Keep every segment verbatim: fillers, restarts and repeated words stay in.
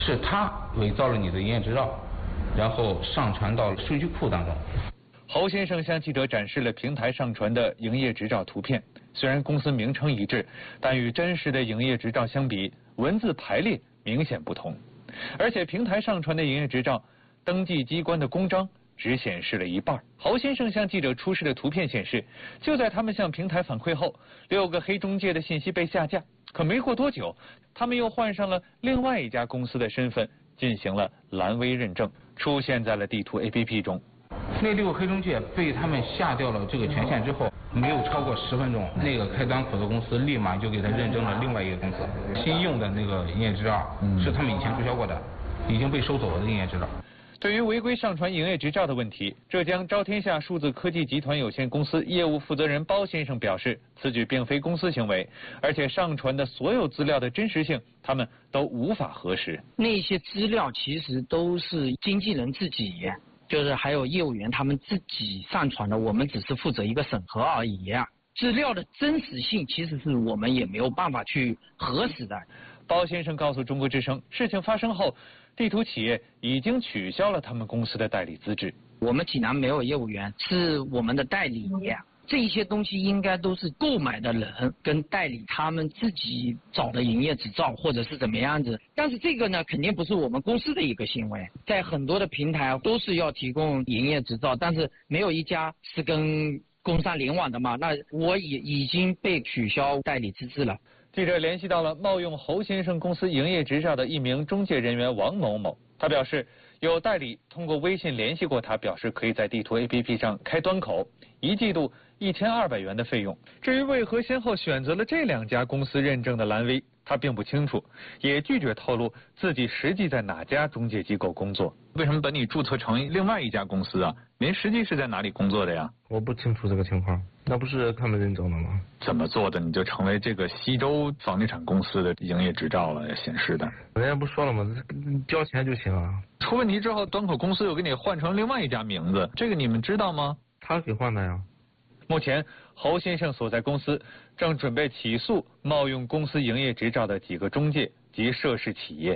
是他伪造了你的营业执照，然后上传到数据库当中。 侯先生向记者展示了平台上传的营业执照图片，虽然公司名称一致，但与真实的营业执照相比，文字排列明显不同。而且平台上传的营业执照登记机关的公章只显示了一半。侯先生向记者出示的图片显示，就在他们向平台反馈后，六个黑中介的信息被下架。可没过多久，他们又换上了另外一家公司的身份，进行了蓝 V 认证，出现在了地图 A P P 中。 那六个黑中介被他们下掉了这个权限之后，没有超过十分钟，那个开端口的公司立马就给他认证了另外一个公司，新用的那个营业执照是他们以前注销过的，已经被收走了的营业执照。 对于违规上传营业执照的问题，浙江招天下数字科技集团有限公司业务负责人包先生表示，此举并非公司行为，而且上传的所有资料的真实性，他们都无法核实。 那些资料其实都是经纪人自己，就是还有业务员他们自己上传的，我们只是负责一个审核而已。资料的真实性其实是我们也没有办法去核实的。 包先生告诉中国之声，事情发生后，地图企业已经取消了他们公司的代理资质。 我们济南没有业务员，是我们的代理。这一些东西应该都是购买的人跟代理他们自己找的营业执照，或者是怎么样子。但是这个呢，肯定不是我们公司的一个行为。在很多的平台都是要提供营业执照，但是没有一家是跟工商联网的嘛。那我也已经被取消代理资质了。 记者联系到了冒用侯先生公司营业执照的一名中介人员王某某，他表示有代理通过微信联系过他，表示可以在地图 A P P 上开端口，一季度一千二百元的费用。至于为何先后选择了这两家公司认证的蓝 V， 他并不清楚，也拒绝透露自己实际在哪家中介机构工作。为什么把你注册成另外一家公司啊？您实际是在哪里工作的呀？ 我不清楚这个情况，那不是他们认证的吗？ 怎么做的你就成为这个西周房地产公司的营业执照了显示的？ 人家不说了吗？交钱就行了。 出问题之后，端口公司又给你换成另外一家名字，这个你们知道吗？ 他给换的呀。 目前，侯先生所在公司正准备起诉冒用公司营业执照的几个中介及涉事企业。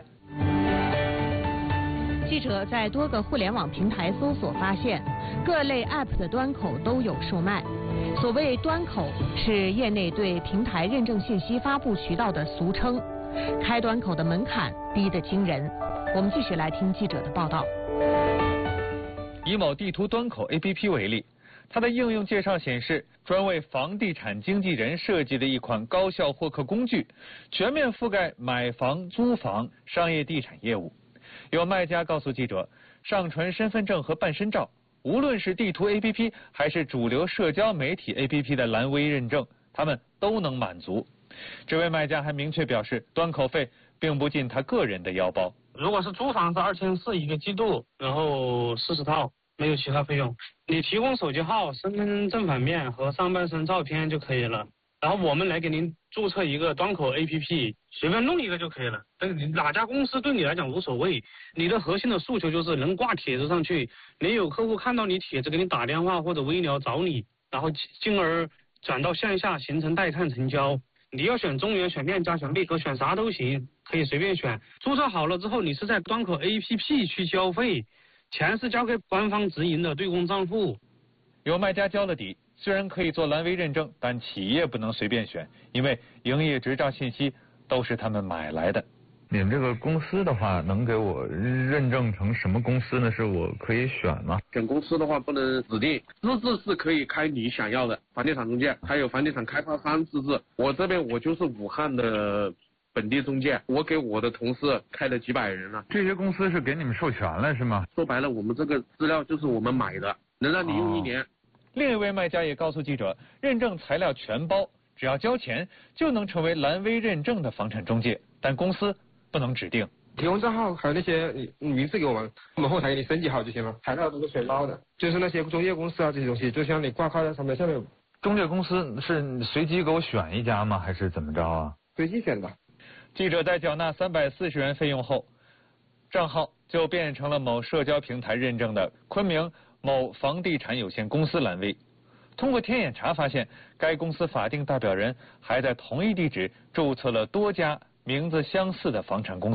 记者在多个互联网平台搜索发现，各类 App 的端口都有售卖。所谓端口，是业内对平台认证信息发布渠道的俗称。开端口的门槛低得惊人。我们继续来听记者的报道。 以某地图端口 A P P 为例，它的应用介绍显示，专为房地产经纪人设计的一款高效获客工具，全面覆盖买房、租房、商业地产业务。有卖家告诉记者，上传身份证和办身照，无论是地图 A P P 还是主流社交媒体 A P P 的蓝 V 认证，他们都能满足。这位卖家还明确表示，端口费并不进他个人的腰包。 如果是租房是二千四一个季度，然后四十套，没有其他费用。你提供手机号、身份证反面和上半身照片就可以了。然后我们来给您注册一个端口 A P P， 随便弄一个就可以了。但是你哪家公司对你来讲无所谓，你的核心的诉求就是能挂帖子上去，你有客户看到你帖子给你打电话或者微聊找你，然后进而转到线下形成带看成交。你要选中原、选面家、选贝壳，选啥都行，可以随便选。注册好了之后，你是在端口 A P P 去交费，钱是交给官方直营的对公账户。 有卖家交了底，虽然可以做蓝 V 认证，但企业不能随便选，因为营业执照信息都是他们买来的。 你们这个公司的话，能给我认证成什么公司呢？是我可以选吗？ 选公司的话不能指定，资质是可以开你想要的房地产中介，还有房地产开发商资质。我这边我就是武汉的本地中介，我给我的同事开了几百人了。 这些公司是给你们授权了是吗？ 说白了，我们这个资料就是我们买的，能让你用一年。哦、 另一位卖家也告诉记者，认证材料全包，只要交钱就能成为蓝 V 认证的房产中介，但公司不能指定。 提供账号还有那些你名字给我们，我们后台给你升级好就行了，材料都是全包的。就是那些中介公司啊这些东西，就像你挂靠在上面，下面有。 中介公司是随机给我选一家吗？还是怎么着啊？ 随机选的。 记者在缴纳三百四十元费用后，账号就变成了某社交平台认证的昆明某房地产有限公司蓝 V。通过天眼查发现，该公司法定代表人还在同一地址注册了多家名字相似的房产公司，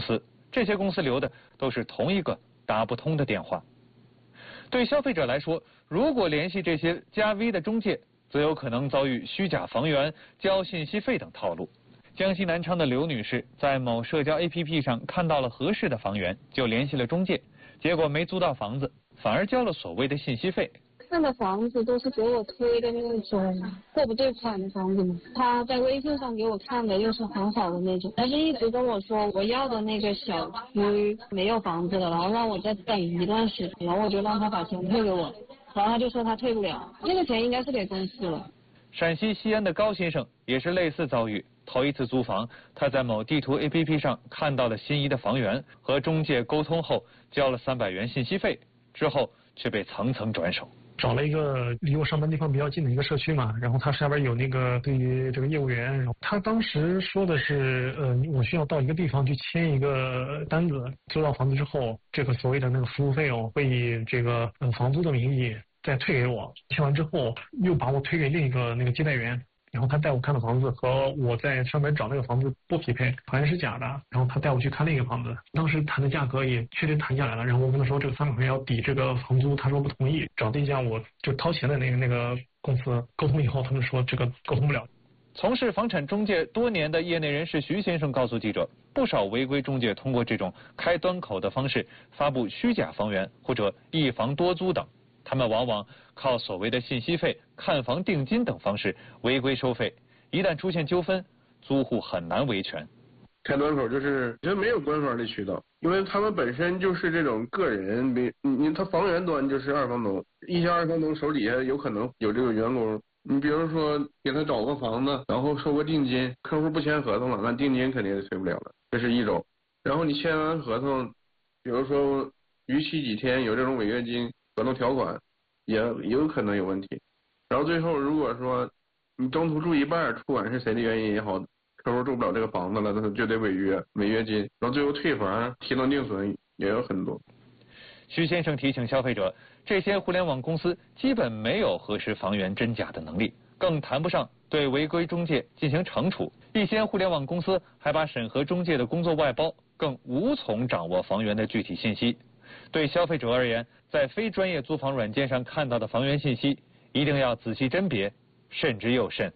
这些公司留的都是同一个打不通的电话。对消费者来说，如果联系这些加 V 的中介，则有可能遭遇虚假房源、交信息费等套路。江西南昌的刘女士在某社交 A P P 上看到了合适的房源，就联系了中介，结果没租到房子，反而交了所谓的信息费。 看的房子都是给我推的那种货不对款的房子嘛，他在微信上给我看的又是很好的那种，但是一直跟我说我要的那个小区没有房子了，然后让我再等一段时间，然后我就让他把钱退给我，然后他就说他退不了，这个钱应该是给公司了。 陕西西安的高先生也是类似遭遇，头一次租房，他在某地图 A P P 上看到了心仪的房源，和中介沟通后交了三百元信息费，之后却被层层转手。 找了一个离我上班地方比较近的一个社区嘛，然后他下边有那个对于这个业务员，然后他当时说的是，呃，我需要到一个地方去签一个单子，租到房子之后，这个所谓的那个服务费用会以这个呃房租的名义再退给我，签完之后又把我推给另一个那个接待员。然后他带我看的房子和我在上面找那个房子不匹配，好像是假的。然后他带我去看另一个房子，当时谈的价格也确实谈下来了。然后我跟他说这个三百块钱要抵这个房租，他说不同意。找对象我就掏钱的那个那个公司沟通以后，他们说这个沟通不了。 从事房产中介多年的业内人士徐先生告诉记者，不少违规中介通过这种开端口的方式发布虚假房源或者一房多租等。他们往往靠所谓的信息费、看房定金等方式违规收费，一旦出现纠纷，租户很难维权。 开端口就是觉得没有官方的渠道，因为他们本身就是这种个人，没你他房源端就是二房东，一些二房东手底下有可能有这个员工，你比如说给他找个房子，然后收个定金，客户不签合同了，那定金肯定是退不了了，这是一种。然后你签完合同，比如说逾期几天有这种违约金。合同条款也也有可能有问题，然后最后如果说你中途住一半，不管是谁的原因也好，客户住不了这个房子了，那就得违约，违约金，然后最后退房、提能定损也有很多。 徐先生提醒消费者，这些互联网公司基本没有核实房源真假的能力，更谈不上对违规中介进行惩处。一些互联网公司还把审核中介的工作外包，更无从掌握房源的具体信息。对消费者而言，在非专业租房软件上看到的房源信息，一定要仔细甄别，慎之又慎。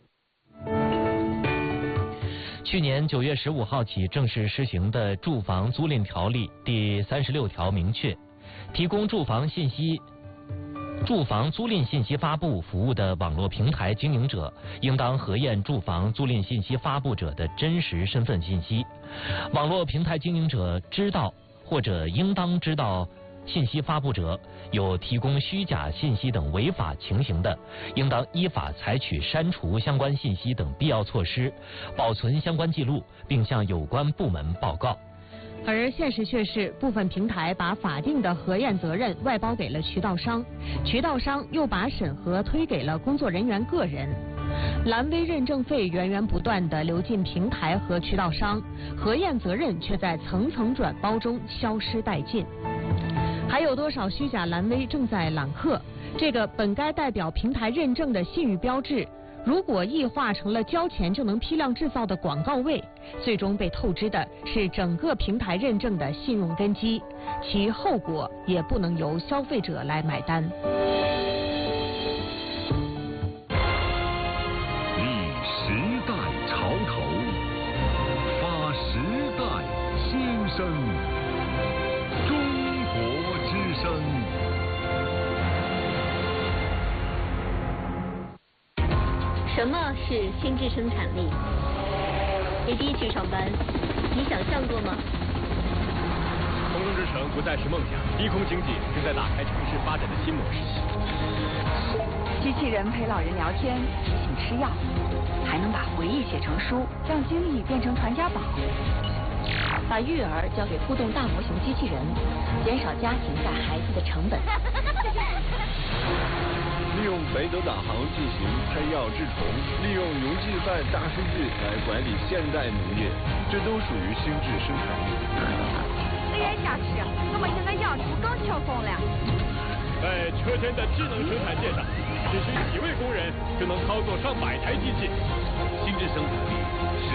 去年九月十五号起正式施行的《住房租赁条例》第三十六条明确，提供住房信息、住房租赁信息发布服务的网络平台经营者，应当核验住房租赁信息发布者的真实身份信息。网络平台经营者知道或者应当知道信息发布者有提供虚假信息等违法情形的，应当依法采取删除相关信息等必要措施，保存相关记录，并向有关部门报告。 而现实却是，部分平台把法定的核验责任外包给了渠道商，渠道商又把审核推给了工作人员个人。蓝 V 认证费源源不断地流进平台和渠道商，核验责任却在层层转包中消失殆尽。还有多少虚假蓝 V 正在揽客？这个本该代表平台认证的信誉标志，如果异化成了交钱就能批量制造的广告位，最终被透支的是整个平台认证的信用根基，其后果也不能由消费者来买单。 立时代潮头，发时代新声。中国之声。 什么是心智生产力？你第一去上班，你想象过吗？ 空中之城不再是梦想，低空经济正在打开城市发展的新模式。 机器人陪老人聊天，提醒吃药，还能把回忆写成书，让经历变成传家宝。 把育儿交给互动大模型机器人，减少家庭带孩子的成本。 利用北斗导航进行拍药治虫，利用云计算大数据来管理现代农业，这都属于心智生产力。 这样下去，我们现在养猪更轻松了。 在车间的智能生产线上，只需几位工人就能操作上百台机器。心智生产力。